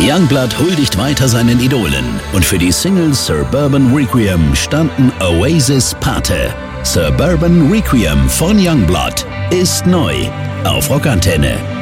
Youngblood huldigt weiter seinen Idolen und für die Single Suburban Requiem standen Oasis Pate. Suburban Requiem von Youngblood ist neu auf Rockantenne.